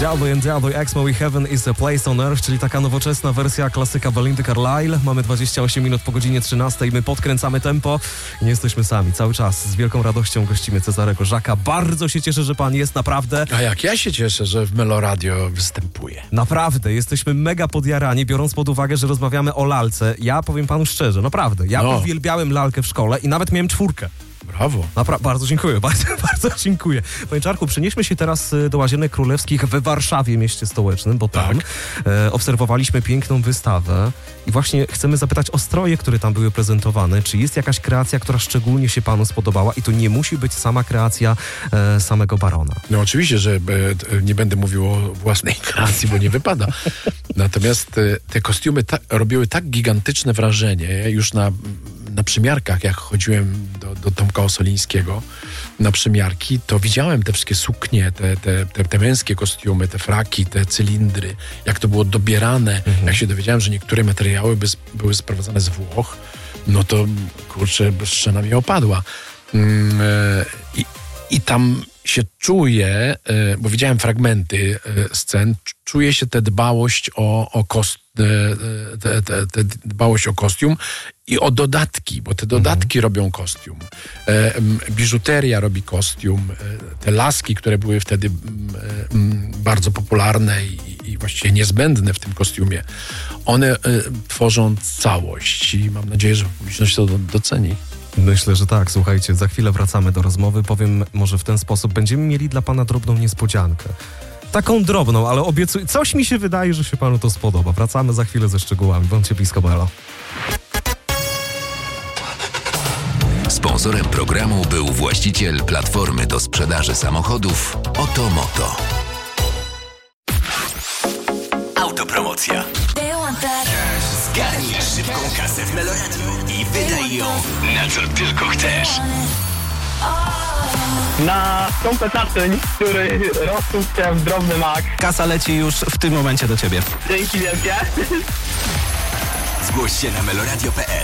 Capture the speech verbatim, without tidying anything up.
Diablo and Diablo Exmo We Heaven is a Place on Earth, czyli taka nowoczesna wersja klasyka Belindy Carlisle. Mamy dwadzieścia osiem minut po godzinie trzynastej. My podkręcamy tempo i nie jesteśmy sami. Cały czas z wielką radością gościmy Cezarego Żaka. Bardzo się cieszę, że pan jest, naprawdę. A jak ja się cieszę, że w Meloradio występuję. Naprawdę, jesteśmy mega podjarani, biorąc pod uwagę, że rozmawiamy o lalce. Ja powiem panu szczerze, naprawdę, ja No. uwielbiałem lalkę w szkole i nawet miałem czwórkę. Brawo. Napra- bardzo dziękuję, bardzo, bardzo dziękuję. Panie Czarku, przenieśmy się teraz y, do Łazienek Królewskich we Warszawie, mieście stołecznym, bo tam Tak. e, obserwowaliśmy piękną wystawę i właśnie chcemy zapytać o stroje, które tam były prezentowane. Czy jest jakaś kreacja, która szczególnie się panu spodobała i to nie musi być sama kreacja e, samego Barona? No oczywiście, że e, nie będę mówił o własnej kreacji, bo nie wypada. Natomiast e, te kostiumy ta, robiły tak gigantyczne wrażenie już na, na przymiarkach, jak chodziłem do, do Tomka Osolińskiego na przymiarki, to widziałem te wszystkie suknie, te, te, te, te męskie kostiumy, te fraki, te cylindry, jak to było dobierane. Mhm. Jak się dowiedziałem, że niektóre materiały by, były sprowadzane z Włoch, no to kurczę, szczena mi opadła. Mm, e, i, I tam się czuje, bo widziałem fragmenty scen, czuje się tę dbałość o, o kost, te, te, te dbałość o kostium i o dodatki, bo te dodatki mhm. robią kostium. Biżuteria robi kostium. Te laski, które były wtedy bardzo popularne i, i właściwie niezbędne w tym kostiumie, one tworzą całość i mam nadzieję, że publiczność to doceni. Myślę, że tak. Słuchajcie, za chwilę wracamy do rozmowy. Powiem może w ten sposób. Będziemy mieli dla pana drobną niespodziankę. Taką drobną, ale obiecuję. Coś mi się wydaje, że się panu to spodoba. Wracamy za chwilę ze szczegółami. Bądźcie blisko Melo. Sponsorem programu był właściciel platformy do sprzedaży samochodów Otomoto. Autopromocja. Zgarnij szybką kasę w Meloradiu i wydaj ją na co tylko chcesz. Na komplet naczyń, który rozsuł się w drobny mak. Kasa leci już w tym momencie do ciebie. Dzięki wielkie. Zgłoś się na meloradio kropka pe el.